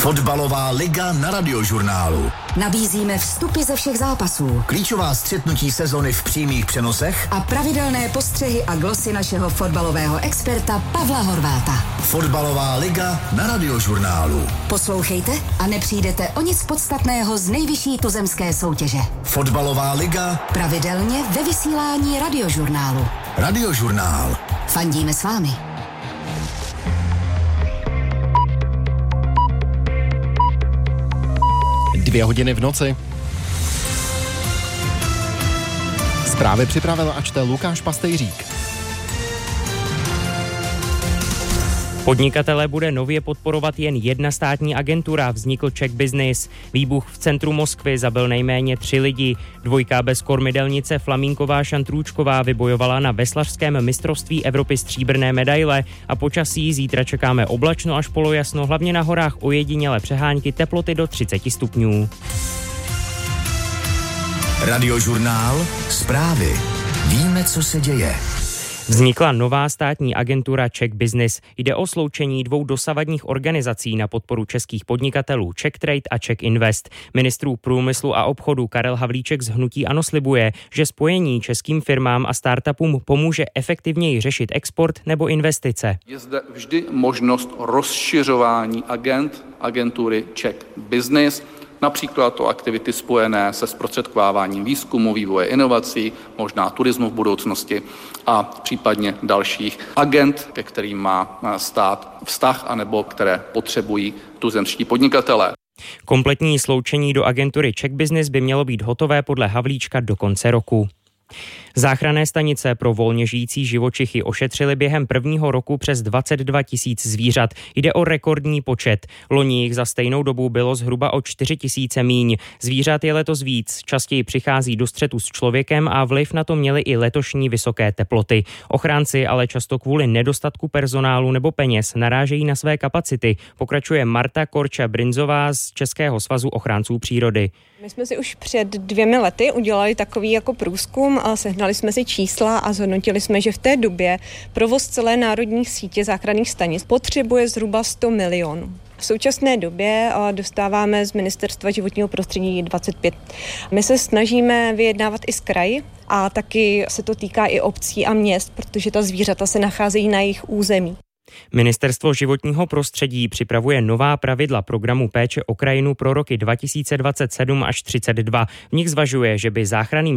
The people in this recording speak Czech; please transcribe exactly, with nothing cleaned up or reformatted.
Fotbalová liga na Radiožurnálu. Nabízíme vstupy ze všech zápasů, Klíčová střetnutí sezony v přímých přenosech a pravidelné postřehy a glosy našeho fotbalového experta Pavla Horváta. Fotbalová liga na Radiožurnálu. Poslouchejte a nepřijdete o nic podstatného z nejvyšší tuzemské soutěže. Fotbalová liga pravidelně ve vysílání Radiožurnálu. Radiožurnál. Fandíme s vámi. Dvě hodiny v noci. Zprávy připravil a čte Lukáš Pastejřík. Podnikatele bude nově podporovat jen jedna státní agentura, vznikl Czech Business. Výbuch v centru Moskvy zabil nejméně tři lidi. Dvojka bez kormidelnice Flamínková Šantrůčková vybojovala na veslařském mistrovství Evropy stříbrné medaile a počasí zítra čekáme oblačno až polojasno, hlavně na horách ojedinělé přehánky, teploty do třicet stupňů. Radiožurnál. Zprávy. Víme, co se děje. Vznikla nová státní agentura Czech Business. Jde o sloučení dvou dosavadních organizací na podporu českých podnikatelů Czech Trade a Czech Invest. Ministrů průmyslu a obchodu Karel Havlíček z hnutí ANO slibuje, že spojení českým firmám a startupům pomůže efektivněji řešit export nebo investice. Je zde vždy možnost rozšiřování agent agentury Czech Business, například o aktivity spojené se zprostředkováváním výzkumu, vývoje inovací, možná turismu v budoucnosti a případně dalších agent, ke kterým má stát vztah anebo které potřebují tuzemští podnikatelé. Kompletní sloučení do agentury Czech Business by mělo být hotové podle Havlíčka do konce roku. Záchranné stanice pro volně žijící živočichy ošetřily během prvního roku přes dvacet dva tisíc zvířat. Jde o rekordní počet. Loni jich za stejnou dobu bylo zhruba o čtyři tisíce míň. Zvířat je letos víc, častěji přichází do střetu s člověkem a vliv na to měly i letošní vysoké teploty. Ochránci ale často kvůli nedostatku personálu nebo peněz narážejí na své kapacity, pokračuje Marta Korča-Brinzová z Českého svazu ochránců přírody. My jsme si už před dvěmi lety udělali takový jako průzkum a sehnali jsme si čísla a zhodnotili jsme, že v té době provoz celé národní sítě záchranných stanic potřebuje zhruba sto milionů. V současné době dostáváme z Ministerstva životního prostředí dvacet pět. My se snažíme vyjednávat i s kraji a taky se to týká i obcí a měst, protože ta zvířata se nacházejí na jejich území. Ministerstvo životního prostředí připravuje nová pravidla programu péče o krajinu pro roky dva tisíce dvacet sedm až třicet dva. V nich zvažuje, že by záchranným